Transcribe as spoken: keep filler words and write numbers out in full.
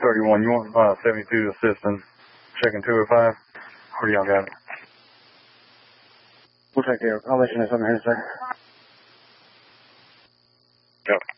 thirty-one, you want uh, seventy-two to assist in checking two oh five? Or y'all got it? We'll take care of it. I'll let you know something here in a second. Yep.